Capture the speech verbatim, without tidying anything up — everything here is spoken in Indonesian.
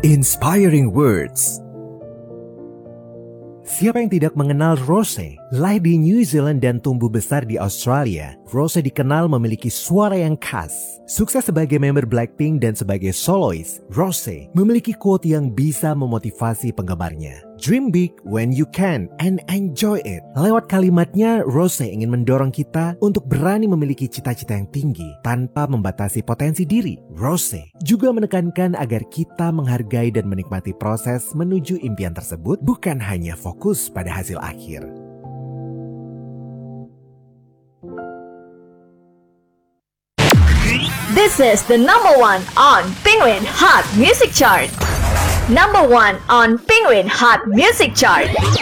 Inspiring words. Siapa yang tidak mengenal Rose? Lahir di New Zealand dan tumbuh besar di Australia, Rose dikenal memiliki suara yang khas. Sukses sebagai member Blackpink dan sebagai solois, Rose memiliki quote yang bisa memotivasi penggemarnya. Dream big when you can and enjoy it. Lewat kalimatnya, Rose ingin mendorong kita untuk berani memiliki cita-cita yang tinggi tanpa membatasi potensi diri. Rose juga menekankan agar kita menghargai dan menikmati proses menuju impian tersebut, bukan hanya fokus pada hasil akhir. This is the number one on Penguin Hot Music Chart. Number one on Penguin Hot Music Chart.